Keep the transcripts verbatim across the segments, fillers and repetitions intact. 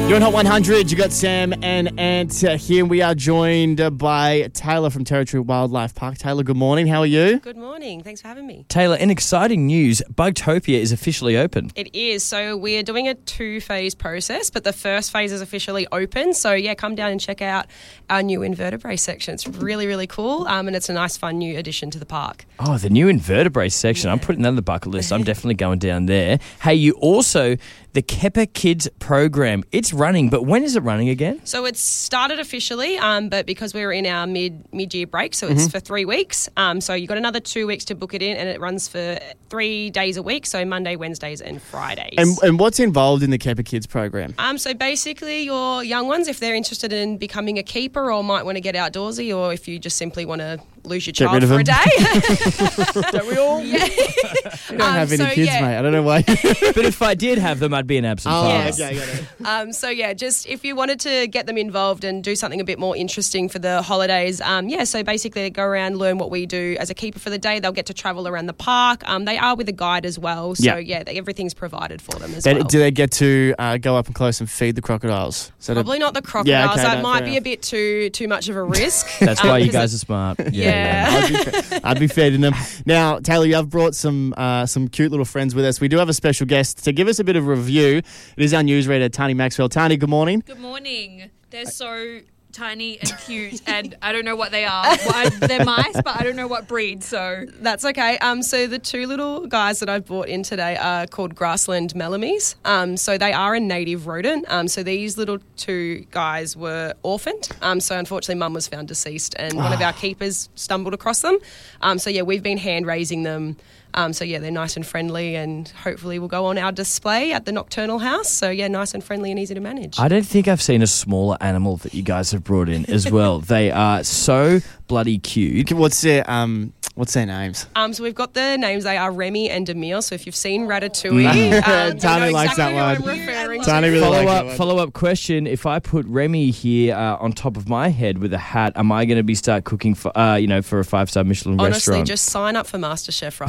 You're on Hot one hundred. You got Sam and Ant uh, here. We are joined uh, by Taylor from Territory Wildlife Park. Taylor, good morning. How are you? Good morning. Thanks for having me. Taylor, in exciting news, Bugtopia is officially open. It is. So we're doing a two-phase process, but the first phase is officially open. So, yeah, come down and check out our new invertebrate section. It's really, really cool, um, and it's a nice, fun new addition to the park. Oh, the new invertebrate section. Yeah. I'm putting that on the bucket list. I'm definitely going down there. Hey, you also, the Kepper Kids program, it's running, but when is it running again? So it's started officially, um, but because we're in our mid, mid-year break, so it's mm-hmm. for three weeks. Um, so you've got another two weeks to book it in, and it runs for three days a week, so Monday, Wednesdays and Fridays. And, and what's involved in the Kepper Kids program? Um, so basically your young ones, if they're interested in becoming a keeper or might want to get outdoorsy, or if you just simply want to lose your Get child rid of for them. a day. Don't we all? Yeah. We don't um, have any so, kids, yeah. mate. I don't know why. But if I did have them, I'd be an absent Oh, father. Yes. okay, got it. Um, so, yeah, just if you wanted to get them involved and do something a bit more interesting for the holidays, um, yeah, so basically they go around, learn what we do as a keeper for the day. They'll get to travel around the park. Um, they are with a guide as well. So, Yeah. yeah, they, everything's provided for them as They- well. Do they get to uh, go up and close and feed the crocodiles? So that- Probably not the crocodiles. Yeah, okay, that no, might fair be enough. a bit too too much of a risk. That's Um, why you 'cause guys it- are smart. Yeah. I'd, be fe- I'd be feeding them. Now, Taylor, you have brought some uh, some cute little friends with us. We do have a special guest to give us a bit of a review. It is our newsreader, Tani Maxwell. Tani, good morning. Good morning. They're so tiny and cute, and I don't know what they are. Well, I, they're mice, but I don't know what breed, so... That's okay. Um, so the two little guys that I've brought in today are called grassland melomys. Um, so they are a native rodent. Um, so these little two guys were orphaned. Um, so unfortunately, mum was found deceased, and one of our keepers stumbled across them. Um, so yeah, we've been hand raising them. Um, so yeah, they're nice and friendly, and hopefully will go on our display at the Nocturnal House. So yeah, nice and friendly and easy to manage. I don't think I've seen a smaller animal that you guys have brought in as well. They are so bloody cute. What's their um? What's their names? Um, so we've got the names. They are Remy and Demille. So if you've seen Ratatouille, um, you Tani know likes exactly that who one. I'm referring to. Tani really Follow likes that up, one. follow up question. If I put Remy here uh, on top of my head with a hat, am I going to be start cooking for, uh, you know, for a five-star Michelin Honestly, restaurant? just sign up for MasterChef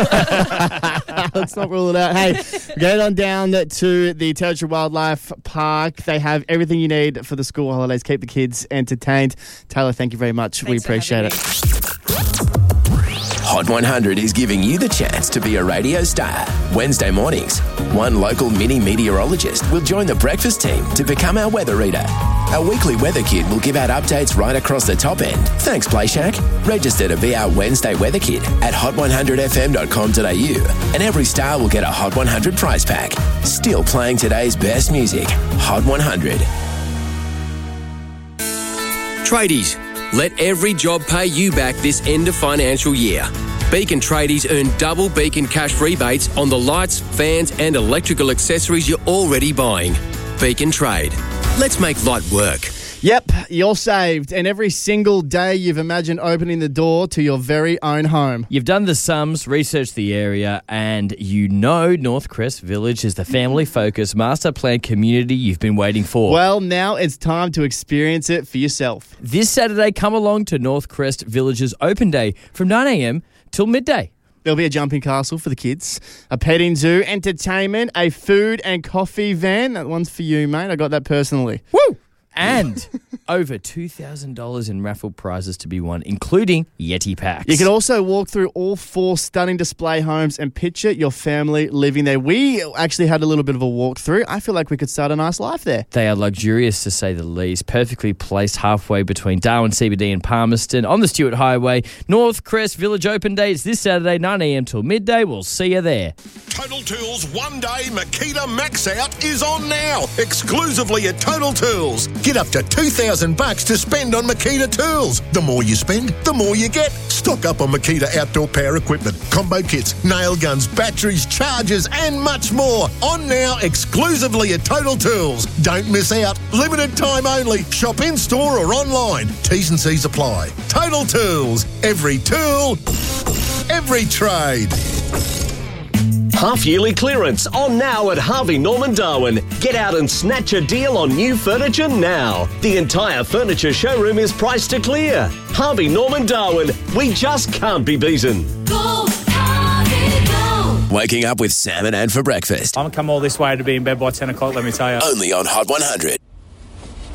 right now. Let's not rule it out. Hey, get on down to the Territory Wildlife Park. They have everything you need for the school holidays. Keep the kids entertained. Taylor, thank you very much. we Thanks for appreciate having it. me. Hot one hundred is giving you the chance to be a radio star. Wednesday mornings, one local mini meteorologist will join the breakfast team to become our weather reader. Our weekly weather kid will give out updates right across the top end. Thanks, Play Shack. Register to be our Wednesday weather kid at hot one hundred f m dot com dot a u, and every star will get a Hot one hundred prize pack. Still playing today's best music. Hot one hundred. Tradies, let every job pay you back this end of financial year. Beacon Tradies earn double Beacon cash rebates on the lights, fans and electrical accessories you're already buying. Beacon Trade. Let's make light work. Yep, you're saved. And every single day you've imagined opening the door to your very own home. You've done the sums, researched the area, and you know North Crest Village is the family-focused master plan community you've been waiting for. Well, now it's time to experience it for yourself. This Saturday, come along to North Crest Village's open day from nine a m till midday. There'll be a jumping castle for the kids, a petting zoo, entertainment, a food and coffee van. That one's for you, mate. I got that personally. Woo! And over two thousand dollars in raffle prizes to be won, including Yeti packs. You can also walk through all four stunning display homes and picture your family living there. We actually had a little bit of a walkthrough. I feel like we could start a nice life there. They are luxurious, to say the least, perfectly placed halfway between Darwin C B D and Palmerston on the Stewart Highway. North Crest Village open dates this Saturday, nine a m till midday. We'll see you there. Total Tools One Day Makita Max Out is on now, exclusively at Total Tools. Get up to two thousand bucks to spend on Makita tools. The more you spend, the more you get. Stock up on Makita outdoor power equipment, combo kits, nail guns, batteries, chargers, and much more. On now, exclusively at Total Tools. Don't miss out. Limited time only. Shop in store or online. T's and C's apply. Total Tools. Every tool, every trade. Half-yearly clearance on now at Harvey Norman Darwin. Get out and snatch a deal on new furniture now. The entire furniture showroom is priced to clear. Harvey Norman Darwin. We just can't be beaten. Go, Harvey, go! Waking up with Sam and Ann for breakfast. I'm come all this way to be in bed by ten o'clock, let me tell you. Only on Hot one hundred.